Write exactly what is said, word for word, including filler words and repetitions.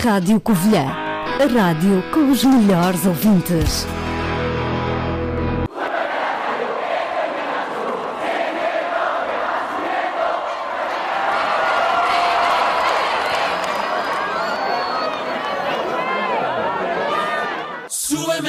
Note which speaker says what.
Speaker 1: Rádio Covilhã, a rádio com os melhores ouvintes.